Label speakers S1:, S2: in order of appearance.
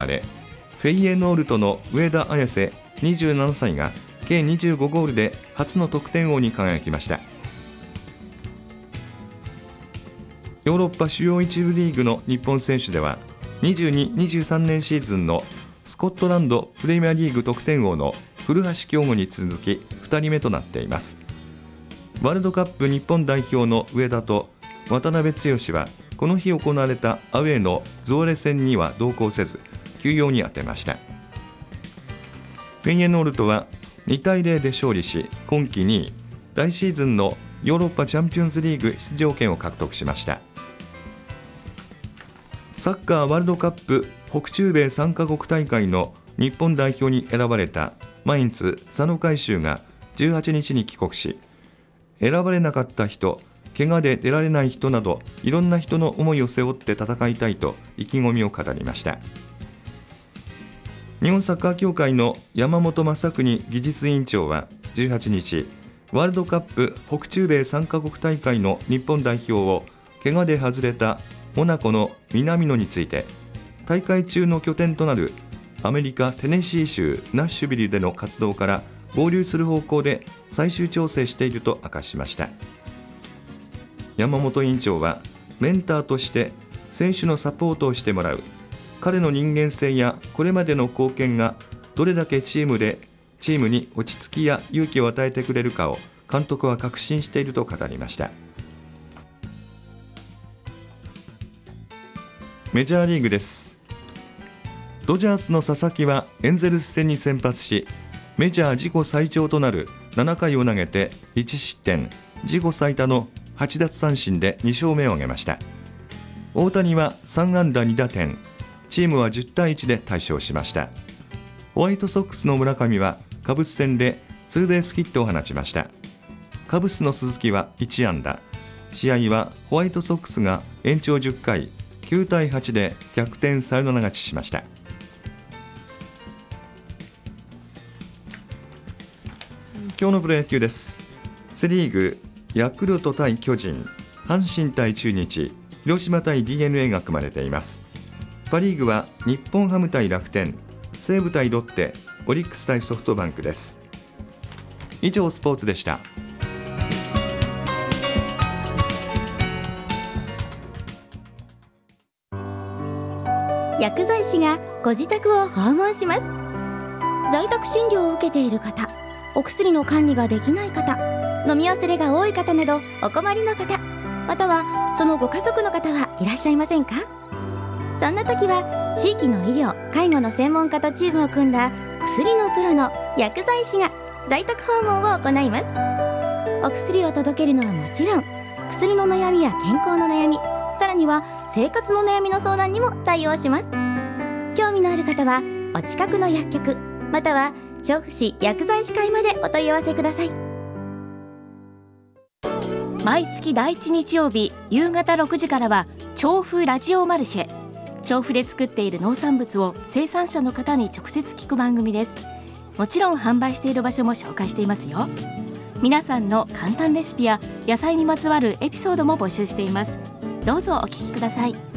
S1: あれ、フェイエノールトの上田綺世27歳が計25ゴールで初の得点王に輝きました。ヨーロッパ主要1部リーグの日本選手では22、23年シーズンのスコットランドプレミアリーグ得点王の古橋亨梧に続き2人目となっています。ワールドカップ日本代表の上田と渡辺剛はこの日行われたアウェーのゾーレ戦には同行せず休養に充てました。フェイエノールトは2対0で勝利し今季2位、来シーズンのヨーロッパチャンピオンズリーグ出場権を獲得しました。サッカーワールドカップ北中米3カ国大会の日本代表に選ばれたマインツ佐野海舟が18日に帰国し、選ばれなかった人、怪我で出られない人などいろんな人の思いを背負って戦いたいと意気込みを語りました。日本サッカー協会の山本正邦技術委員長は18日、ワールドカップ北中米3カ国大会の日本代表を怪我で外れたモナコの南野について、大会中の拠点となるアメリカテネシー州ナッシュビルでの活動から合流する方向で最終調整していると明かしました。山本委員長はメンターとして選手のサポートをしてもらう、彼の人間性やこれまでの貢献がどれだけチームに落ち着きや勇気を与えてくれるかを監督は確信していると語りました。メジャーリーグです。ドジャースの佐々木はエンゼルス戦に先発し、メジャー自己最長となる7回を投げて1失点、自己最多の8奪三振で2勝目を挙げました。大谷は3安打2打点、チームは10対1で大勝しました。ホワイトソックスの村上はカブス戦でツーベースヒットを放ちました。カブスの鈴木は1安打、試合はホワイトソックスが延長10回9対8で逆転サヨナラ勝ちしました。今日のプロ野球です。セリーグ、ヤクルト対巨人、阪神対中日、広島対 DNA が組まれています。パリーグは日本ハム対楽天、西武対ロッテ、オリックス対ソフトバンクです。以上スポーツでした。
S2: 薬剤師がご自宅を訪問します。在宅診療を受けている方、お薬の管理ができない方、飲み忘れが多い方などお困りの方、またはそのご家族の方はいらっしゃいませんか？そんな時は地域の医療・介護の専門家とチームを組んだ薬のプロの薬剤師が在宅訪問を行います。お薬を届けるのはもちろん、薬の悩みや健康の悩み、さらには生活の悩みの相談にも対応します。興味のある方はお近くの薬局または調布市薬剤師会までお問い合わせください。
S3: 毎月第1日曜日夕方6時からは調布ラジオマルシェ。調布で作っている農産物を生産者の方に直接聞く番組です。もちろん販売している場所も紹介していますよ。皆さんの簡単レシピや野菜にまつわるエピソードも募集しています。どうぞお聞きください。